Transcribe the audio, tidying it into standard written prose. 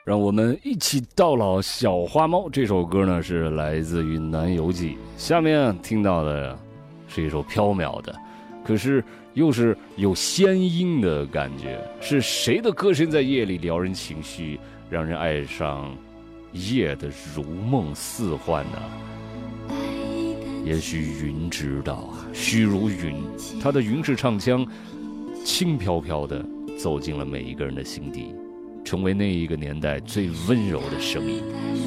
让我们一起到老。小花猫这首歌呢是来自于南游记，下面听到的是一首飘渺的，可是又是有仙音的感觉，是谁的歌声在夜里撩人情绪，让人爱上夜的如梦似幻呢？也许云知道啊，虚如云，他的云式唱腔轻飘飘的走进了每一个人的心底，成为那一个年代最温柔的声音。